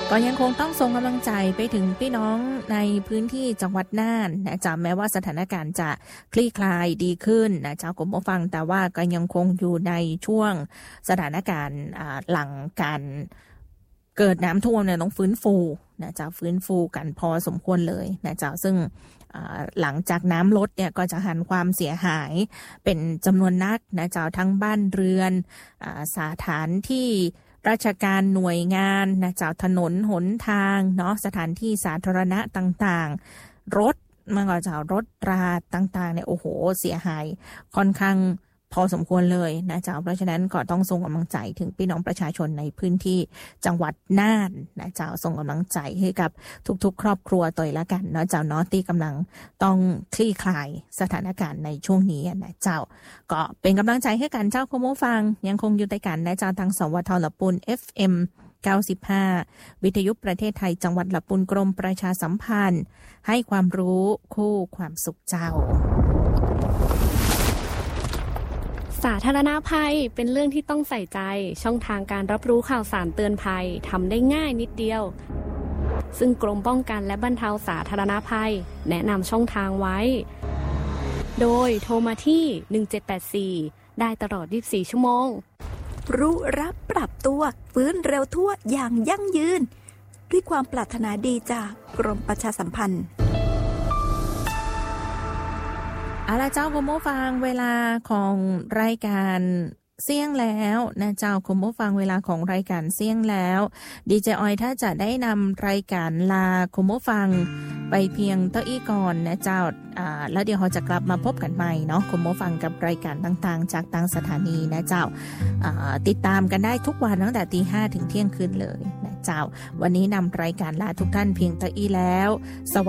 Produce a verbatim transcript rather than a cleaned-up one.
ก็ยังคงต้องส่งกำลังใจไปถึงพี่น้องในพื้นที่จังหวัดน่านนะจ๊ะแม้ว่าสถานการณ์จะคลี่คลายดีขึ้นนะจ๊ะคุณผู้ฟังแต่ว่าก็ยังคงอยู่ในช่วงสถานการณ์หลังการเกิดน้ำท่วมเนี่ยต้องฟื้นฟูนะจ๊ะฟื้นฟูกันพอสมควรเลยนะจ๊ะซึ่งหลังจากน้ำลดเนี่ยก็จะหันความเสียหายเป็นจำนวนนักนะจ๊ะทั้งบ้านเรือนสถานที่ราชการหน่วยงานนะจ๊ะถนนหนทางเนาะสถานที่สาธารณะต่างๆรถมันก็จะรถราต่างๆเนี่ยโอ้โหเสียหายค่อนข้างพอสมควรเลยนะจ๊ะเพราะฉะนั้นก็ต้องส่งกำลังใจถึงพี่น้องประชาชนในพื้นที่จังหวัดน่านนะจ๊ะส่งกำลังใจให้กับทุกๆครอบครัวตัวละกันเนาะเจ้าเนาะที่กำลังต้องคลี่คลายสถานการณ์ในช่วงนี้นะเจ้าก็เป็นกำลังใจให้กันเจ้าคุณผู้ฟังยังคงอยู่ด้วยกันนะเจ้าทางสวทลปุน เอฟ เอ็ม เก้าสิบห้าวิทยุประเทศไทยจังหวัดลำพูนกรมประชาสัมพันธ์ให้ความรู้คู่ความสุขเจ้าสาธารณภัยเป็นเรื่องที่ต้องใส่ใจช่องทางการรับรู้ข่าวสารเตือนภัยทำได้ง่ายนิดเดียวซึ่งกรมป้องกันและบรรเทาสาธารณภัยแนะนำช่องทางไว้โดยโทรมาที่หนึ่งเจ็ดแปดสี่ได้ตลอดยี่สิบสี่ชั่วโมงรู้รับปรับตัวฟื้นเร็วทั่วอย่างยั่งยืนด้วยความปรารถนาดีจากกรมประชาสัมพันธ์เอาล่ะเจ้าคุณผู้ฟังเวลาของรายการเสี่ยงแล้วนะเจ้าคุณผู้ฟังเวลาของรายการเสี่ยงแล้วดีเจออยถ้าจะได้นำรายการลาคุณผู้ฟังไปเพียงเท่าอี้ก่อนนะเจ้าอ่าแล้วเดี๋ยวเราจะกลับมาพบกันใหม่เนาะคุณผู้ฟังกับรายการต่างๆจากต่างสถานีนะเจ้าอ่าติดตามกันได้ทุกวันตั้งแต่ตีห้าถึงเที่ยงคืนเลยนะเจ้าวันนี้นำรายการลาทุกท่านเพียงเท่าอี้แล้วสวัสดี